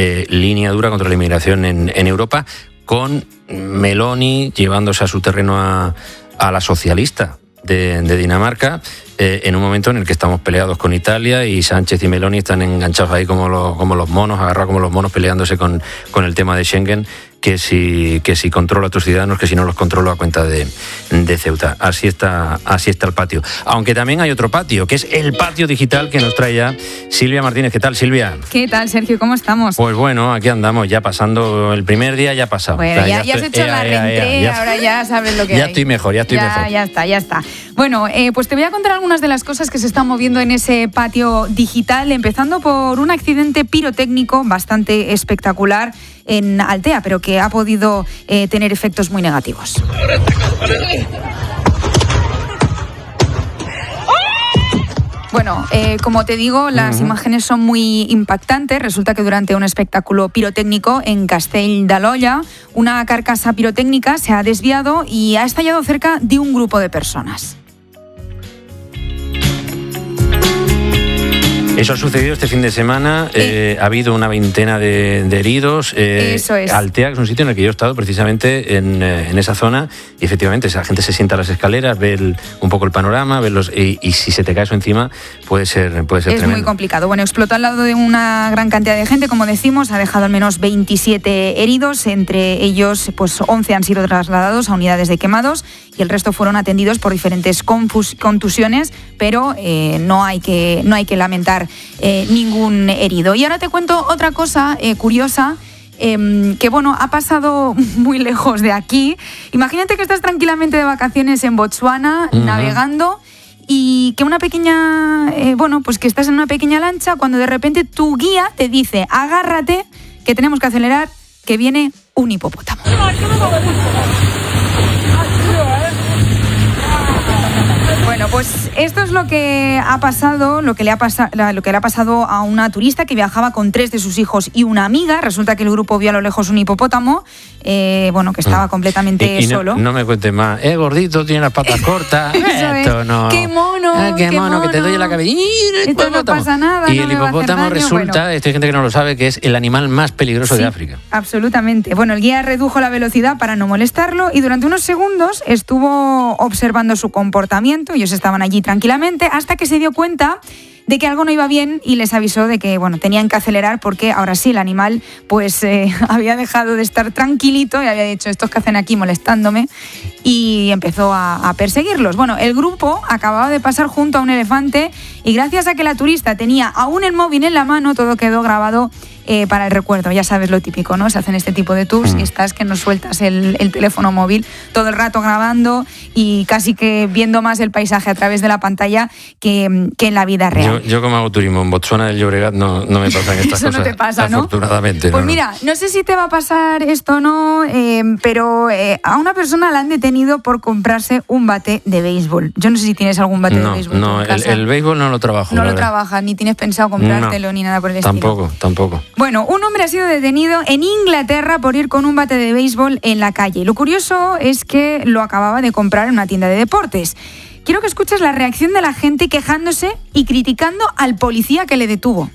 línea dura contra la inmigración en Europa, con Meloni llevándose a su terreno a la socialista de Dinamarca, en un momento en el que estamos peleados con Italia y Sánchez y Meloni están enganchados ahí como los monos, agarrados como los monos, peleándose con el tema de Schengen, que si controlo a tus ciudadanos, que si no los controlo a cuenta de Ceuta. Así está el patio. Aunque también hay otro patio, que es el patio digital, que nos trae ya Silvia Martínez. ¿Qué tal, Silvia? ¿Qué tal, Sergio? ¿Cómo estamos? Pues bueno, aquí andamos, ya pasando el primer día, ya ha pasado. Bueno, ya has hecho la reentrée, ahora ya sabes lo que ya hay. Estoy mejor, ya estoy mejor. Ya está. Bueno, pues te voy a contar algunas de las cosas que se están moviendo en ese patio digital, empezando por un accidente pirotécnico bastante espectacular en Altea, pero que ha podido tener efectos muy negativos. Bueno, como te digo, las imágenes son muy impactantes. Resulta que durante un espectáculo pirotécnico en Castell d'Aloia, una carcasa pirotécnica se ha desviado y ha estallado cerca de un grupo de personas. Eso ha sucedido este fin de semana, ha habido una veintena de heridos. Eso es. Altea, que es un sitio en el que yo he estado precisamente en esa zona, y efectivamente esa gente se sienta a las escaleras, ve un poco el panorama, ve y si se te cae eso encima puede ser tremendo. Es muy complicado. Bueno, explotó al lado de una gran cantidad de gente, como decimos, ha dejado al menos 27 heridos, entre ellos pues 11 han sido trasladados a unidades de quemados y el resto fueron atendidos por diferentes contusiones, pero no hay que lamentar ningún herido. Y ahora te cuento otra cosa curiosa, que bueno, ha pasado muy lejos de aquí. Imagínate que estás tranquilamente de vacaciones en Botsuana, navegando, y que una pequeña, pues que estás en una pequeña lancha, cuando de repente tu guía te dice: agárrate, que tenemos que acelerar, que viene un hipopótamo. Bueno, pues esto es lo que ha pasado, lo que le ha pasado a una turista que viajaba con 3 de sus hijos y una amiga. Resulta que el grupo vio a lo lejos un hipopótamo, que estaba completamente solo. No me cuentes más. Gordito, tiene las patas cortas. Esto no. ¡Qué mono! ¡Qué mono! Que te doy en la cabeza. Esto no pasa nada. Y el hipopótamo resulta, hay gente que no lo sabe, que es el animal más peligroso de África. Absolutamente. Bueno, el guía redujo la velocidad para no molestarlo y durante unos segundos estuvo observando su comportamiento. Ellos estaban allí tranquilamente hasta que se dio cuenta de que algo no iba bien y les avisó de que tenían que acelerar, porque ahora sí el animal pues había dejado de estar tranquilito y había dicho: estos que hacen aquí molestándome, y empezó a perseguirlos. Bueno, el grupo acababa de pasar junto a un elefante y gracias a que la turista tenía aún el móvil en la mano, todo quedó grabado para el recuerdo. Ya sabes lo típico, ¿no? Se hacen este tipo de tours y estás que no sueltas el teléfono móvil todo el rato grabando y casi que viendo más el paisaje a través de la pantalla que en la vida real. Yo como hago turismo en Botsuana del Llobregat no me pasan estas Eso cosas. No te pasa, ¿no? Afortunadamente. Pues mira, no sé si te va a pasar esto o no, pero a una persona la han detenido por comprarse un bate de béisbol. Yo no sé si tienes algún bate de béisbol. No, el béisbol no lo trabajo. No lo trabajas, ni tienes pensado comprártelo ni nada por el estilo. Tampoco. Bueno, un hombre ha sido detenido en Inglaterra por ir con un bate de béisbol en la calle. Lo curioso es que lo acababa de comprar en una tienda de deportes. Quiero que escuches la reacción de la gente quejándose y criticando al policía que le detuvo.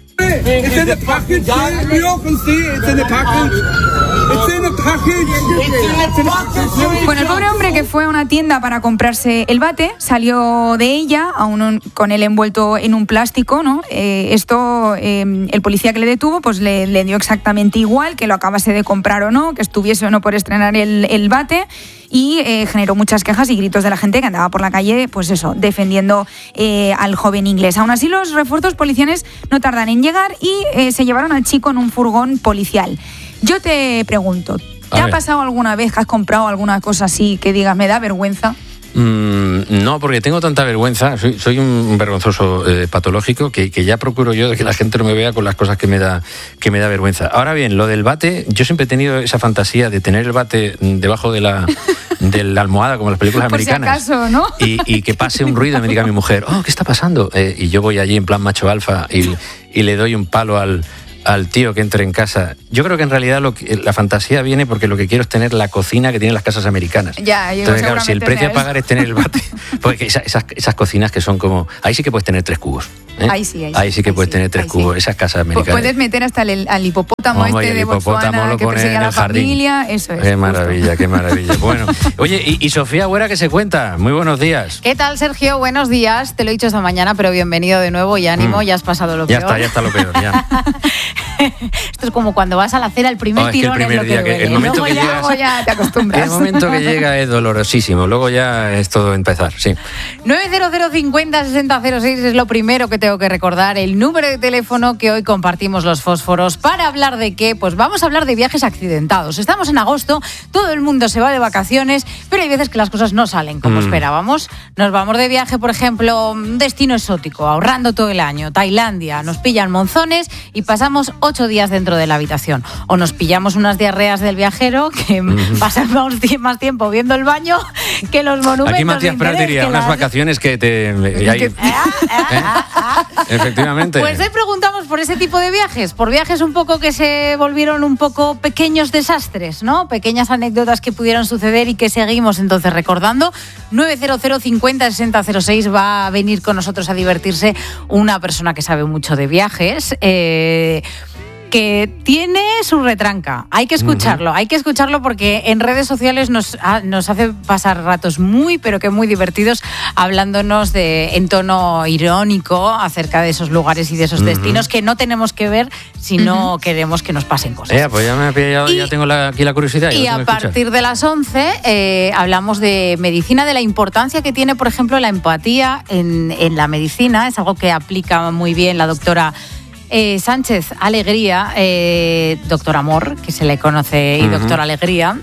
Bueno, el pobre hombre, que fue a una tienda para comprarse el bate, salió de ella aún con él envuelto en un plástico, ¿no? El policía que le detuvo pues le dio exactamente igual que lo acabase de comprar o no, que estuviese o no por estrenar el bate, y generó muchas quejas y gritos de la gente que andaba por la calle, pues eso, defendiendo al joven inglés. Aún así, los refuerzos policiales no tardan en llegar y se llevaron al chico en un furgón policial. Yo te pregunto, ¿te ha pasado alguna vez que has comprado alguna cosa así que digas, me da vergüenza? No, porque tengo tanta vergüenza, soy un vergonzoso patológico que ya procuro yo de que la gente no me vea con las cosas que me da vergüenza. Ahora bien, lo del bate, yo siempre he tenido esa fantasía de tener el bate debajo de la almohada, como en las películas americanas. Por si acaso, ¿no? Y que pase un ruido y me diga mi mujer: ¿qué está pasando? Y yo voy allí en plan macho alfa y le doy un palo al al tío que entre en casa. Yo creo que en realidad la fantasía viene porque lo que quiero es tener la cocina que tienen las casas americanas. Ya, entonces, claro, si el precio a pagar es tener el bate, porque esas cocinas que son como... Ahí sí que puedes tener 3 cubos. ¿eh? Ahí sí que puedes tener 3 cubos, sí. Esas casas americanas. Puedes meter hasta al hipopótamo de Botswana que persigue a la familia. Eso es. Qué maravilla, qué maravilla. Bueno, oye, y Sofía Agüera, ¿qué se cuenta? Muy buenos días. ¿Qué tal, Sergio? Buenos días. Te lo he dicho esta mañana, pero bienvenido de nuevo y ánimo, ya has pasado lo peor. Ya está lo peor, ya. Esto es como cuando vas a la cena, el primer tirón es lo que duele. El momento que luego ya te acostumbras. El momento que llega es dolorosísimo, luego ya es todo empezar, sí. 900 50 60 06 es lo primero que tengo que recordar, el número de teléfono que hoy compartimos los fósforos. ¿Para hablar de qué? Pues vamos a hablar de viajes accidentados. Estamos en agosto, todo el mundo se va de vacaciones, pero hay veces que las cosas no salen como esperábamos. Nos vamos de viaje, por ejemplo, un destino exótico, ahorrando todo el año, Tailandia, nos pillan monzones y pasamos 8 días dentro de la habitación. O nos pillamos unas diarreas del viajero que pasamos más tiempo viendo el baño que los monumentos. Aquí Matías Prat diría, unas vacaciones que te... Efectivamente. Pues hoy preguntamos por ese tipo de viajes, por viajes un poco que se volvieron un poco pequeños desastres, ¿no? Pequeñas anécdotas que pudieron suceder y que seguimos entonces recordando. 900 50 60 06 va a venir con nosotros a divertirse una persona que sabe mucho de viajes, que tiene su retranca. Hay que escucharlo porque en redes sociales nos hace pasar ratos muy, pero que muy divertidos, hablándonos en tono irónico acerca de esos lugares y de esos destinos que no tenemos que ver si no queremos que nos pasen cosas. Pues ya me ha pillado, ya tengo aquí la curiosidad. Y a partir de las 11 hablamos de medicina, de la importancia que tiene, por ejemplo, la empatía en la medicina. Es algo que aplica muy bien la doctora Sánchez Alegría, doctor Amor, que se le conoce, y doctor Alegría,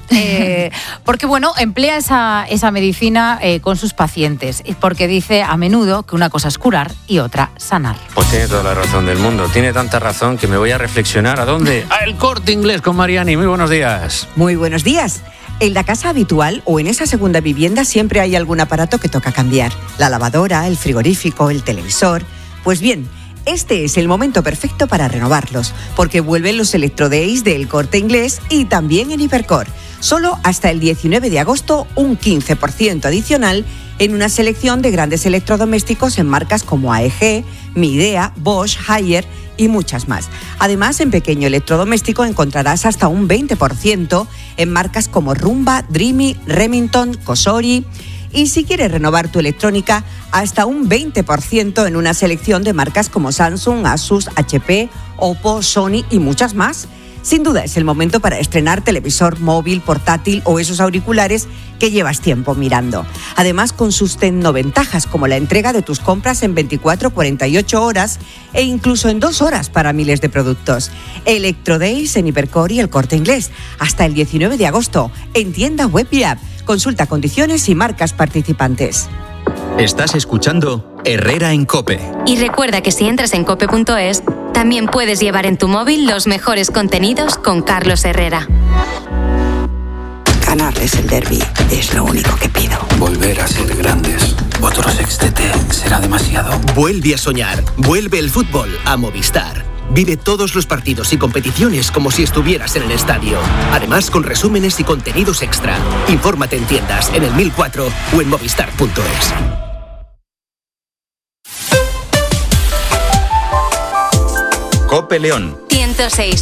porque emplea esa medicina con sus pacientes, porque dice a menudo que una cosa es curar y otra sanar. Pues tiene toda la razón del mundo, tiene tanta razón que me voy a reflexionar. ¿A dónde? A El Corte Inglés con Mariani. Muy buenos días. Muy buenos días. En la casa habitual o en esa segunda vivienda siempre hay algún aparato que toca cambiar. La lavadora, el frigorífico, el televisor. Pues bien, este es el momento perfecto para renovarlos, porque vuelven los Electrodays de El Corte Inglés y también en Hipercor. Solo hasta el 19 de agosto, un 15% adicional en una selección de grandes electrodomésticos en marcas como AEG, Midea, Bosch, Haier y muchas más. Además, en pequeño electrodoméstico encontrarás hasta un 20% en marcas como Rumba, Dreamy, Remington, Cosori. Y si quieres renovar tu electrónica, hasta un 20% en una selección de marcas como Samsung, Asus, HP, Oppo, Sony y muchas más. Sin duda es el momento para estrenar televisor móvil, portátil o esos auriculares que llevas tiempo mirando. Además, con sus tecnoventajas como la entrega de tus compras en 24-48 horas e incluso en 2 horas para miles de productos. Electrodays en Hipercor y El Corte Inglés. Hasta el 19 de agosto en tienda web y app. Consulta condiciones y marcas participantes. Estás escuchando Herrera en COPE. Y recuerda que si entras en cope.es, también puedes llevar en tu móvil los mejores contenidos con Carlos Herrera. Ganarles el derbi es lo único que pido. Volver a ser grandes. Otro sextete será demasiado. Vuelve a soñar. Vuelve el fútbol a Movistar. Vive todos los partidos y competiciones como si estuvieras en el estadio. Además, con resúmenes y contenidos extra. Infórmate en tiendas, en el 1004 o en movistar.es. COPE León 106.1